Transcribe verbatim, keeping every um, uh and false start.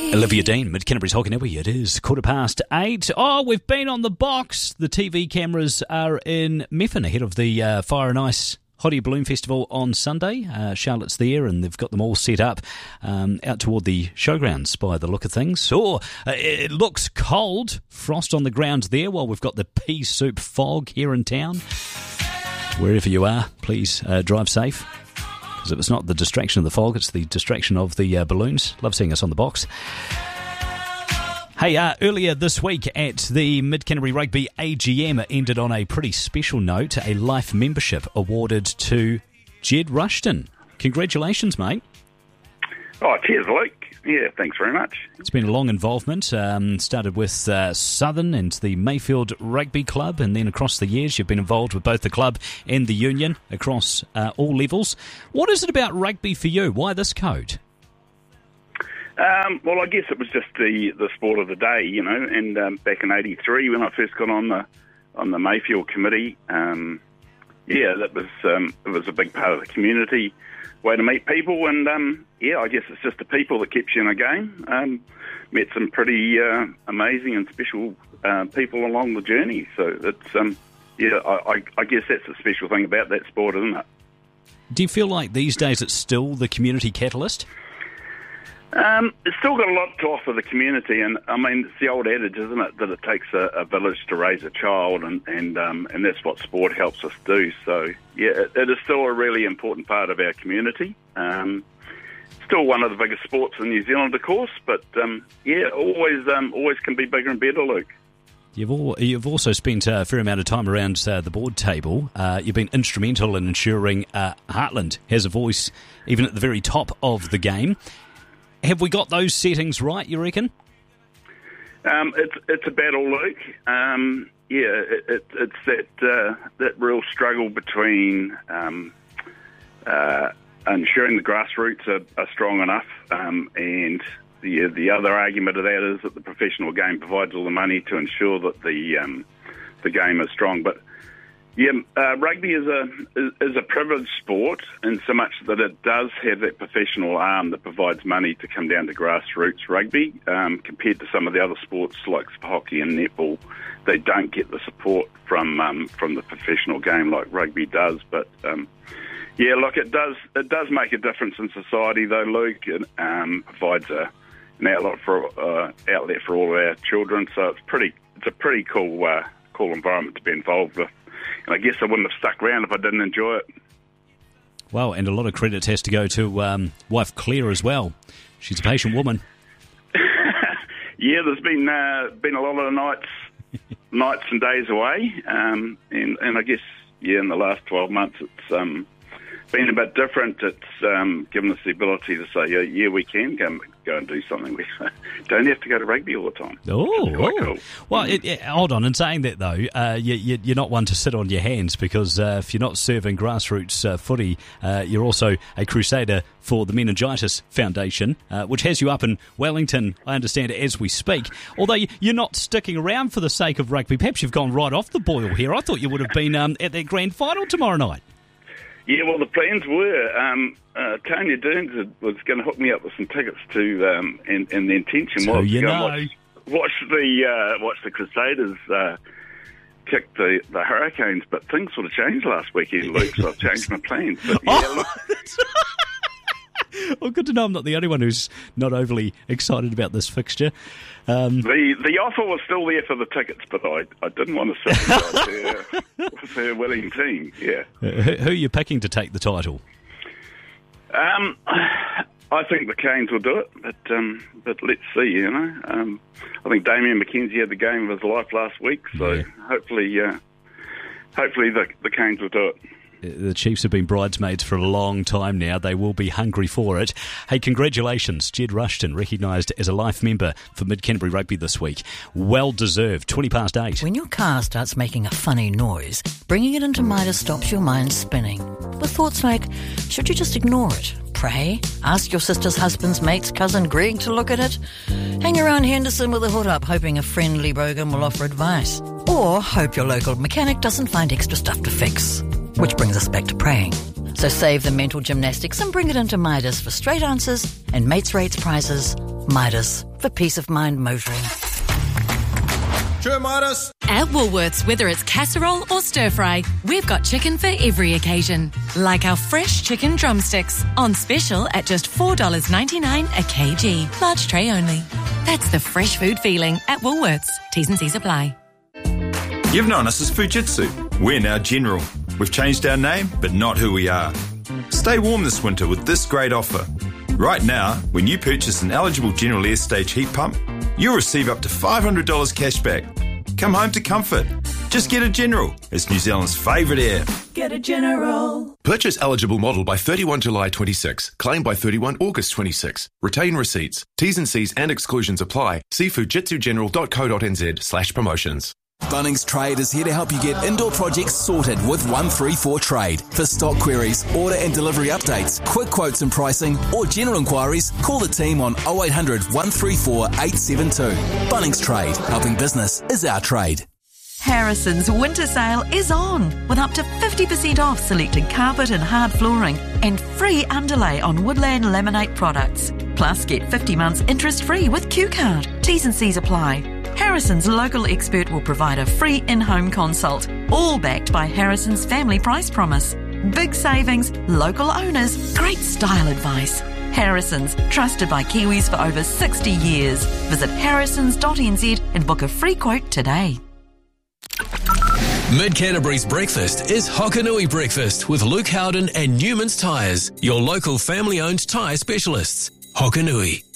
Olivia Dean, Mid-Canterbury's Hockey Network. It is quarter past eight. Oh, we've been on the box. The T V cameras are in Methven ahead of the uh, Fire and Ice Hot Air Balloon Festival on Sunday. Uh, Charlotte's there and they've got them all set up um, out toward the showgrounds by the look of things. Oh, uh, it looks cold. Frost on the ground there while we've got the pea soup fog here in town. Wherever you are, please uh, drive safe. Because if it's not the distraction of the fog, it's the distraction of the uh, balloons. Love seeing us on the box. Hey, uh, earlier this week at the Mid-Canterbury Rugby A G M, it ended on a pretty special note, a life membership awarded to Jed Rushton. Congratulations, mate. Oh, cheers, Luke. Yeah, thanks very much. It's been a long involvement. Um, started with uh, Southern and the Mayfield Rugby Club, and then across the years you've been involved with both the club and the union across uh, all levels. What is it about rugby for you? Why this code? Um, well, I guess it was just the, the sport of the day, you know, and um, back in eighty-three when I first got on the on the Mayfield committee, um, yeah, that was um, it was a big part of the community, way to meet people, and um, yeah, I guess it's just the people that keeps you in a game. Um, met some pretty uh, amazing and special uh, people along the journey, so it's um, yeah, I, I, I guess that's the special thing about that sport, isn't it? Do you feel like these days it's still the community catalyst? Um, it's still got a lot to offer the community, and I mean, it's the old adage, isn't it, that it takes a, a village to raise a child, and and, um, and that's what sport helps us do. So, yeah, it, it is still a really important part of our community. Um, still one of the biggest sports in New Zealand, of course, but um, yeah, always um, always can be bigger and better, Luke. You've, all, you've also spent a fair amount of time around uh, the board table. Uh, you've been instrumental in ensuring uh, Heartland has a voice even at the very top of the game. Have we got those settings right, you reckon? Um, it's it's a battle, Luke. Um, yeah, it, it, it's that uh, that real struggle between um, uh, ensuring the grassroots are, are strong enough, um, and the the other argument of that is that the professional game provides all the money to ensure that the um, the game is strong. But yeah, uh, rugby is a is, is a privileged sport in so much that it does have that professional arm that provides money to come down to grassroots rugby. Um, compared to some of the other sports like hockey and netball, they don't get the support from um, from the professional game like rugby does. But um, yeah, look, it does it does make a difference in society, though, Luke. It um, provides a, an outlet for uh, outlet for all of our children. So it's pretty it's a pretty cool uh, cool environment to be involved with. And I guess I wouldn't have stuck around if I didn't enjoy it. Well, and a lot of credit has to go to um, wife Claire as well. She's a patient woman. Yeah, there's been uh, been a lot of nights, nights and days away, um, and and I guess yeah, in the last twelve months it's um, been a bit different. It's um, given us the ability to say, yeah, yeah we can go, go and do something. We don't have to go to rugby all the time. Oh, quite oh. Cool. Well, it, it, hold on. In saying that, though, uh, you, you, you're not one to sit on your hands because uh, if you're not serving grassroots uh, footy, uh, you're also a crusader for the Meningitis Foundation, uh, which has you up in Wellington, I understand, as we speak. Although you're not sticking around for the sake of rugby. Perhaps you've gone right off the boil here. I thought you would have been um, at that grand final tomorrow night. Yeah, well, the plans were um, uh, Tanya Dearns was going to hook me up with some tickets to, um, and, and the intention so was you to go know. watch, watch the uh, watch the Crusaders uh, kick the, the Hurricanes, but things sort of changed last weekend, Luke. So I've changed my plans. But, yeah, oh, well, good to know I'm not the only one who's not overly excited about this fixture. Um, the the offer was still there for the tickets, but I, I didn't want to sit beside her, with her winning team. Yeah. Who, who are you picking to take the title? Um, I think the Canes will do it, but um, but let's see. You know, um, I think Damien McKenzie had the game of his life last week, so yeah. hopefully, uh, hopefully the the Canes will do it. The Chiefs have been bridesmaids for a long time now. They will be hungry for it. Hey, congratulations, Jed Rushton, recognised as a life member for Mid-Canterbury Rugby this week. Well deserved. twenty past eight. When your car starts making a funny noise, bringing it into Midas stops your mind spinning. With thoughts like, should you just ignore it? Pray? Ask your sister's husband's mate's cousin Greg to look at it? Hang around Henderson with a hood up, hoping a friendly bogan will offer advice? Or hope your local mechanic doesn't find extra stuff to fix? Which brings us back to praying. So save the mental gymnastics and bring it into Midas for straight answers and mates rates prizes. Midas, for peace of mind motoring. Sure, Midas. At Woolworths, whether it's casserole or stir-fry, we've got chicken for every occasion. Like our fresh chicken drumsticks, on special at just four dollars ninety-nine a kg. Large tray only. That's the fresh food feeling at Woolworths. T's and C's apply. You've known us as Fujitsu. We're now General. We've changed our name, but not who we are. Stay warm this winter with this great offer. Right now, when you purchase an eligible General Air Stage heat pump, you'll receive up to five hundred dollars cash back. Come home to comfort. Just get a General. It's New Zealand's favourite air. Get a General. Purchase eligible model by thirty-first July twenty-six. Claim by thirty-first August twenty-six. Retain receipts. T's and C's and exclusions apply. See fujitsugeneral.co.nz slash promotions. Bunnings Trade is here to help you get indoor projects sorted with one three four Trade. For stock queries, order and delivery updates, quick quotes and pricing, or general inquiries, call the team on oh eight hundred, one three four, eight seven two. Bunnings Trade. Helping business is our trade. Harrison's winter sale is on with up to fifty percent off selected carpet and hard flooring and free underlay on Woodland Laminate products. Plus, get fifty months interest-free with Q Card. T's and C's apply. Harrison's local expert will provide a free in-home consult, all backed by Harrison's family price promise. Big savings, local owners, great style advice. Harrison's, trusted by Kiwis for over sixty years. Visit harrisons dot n z and book a free quote today. Mid Canterbury's breakfast is Hokanui Breakfast with Luke Howden and Newman's Tyres, your local family-owned tyre specialists. Hokanui.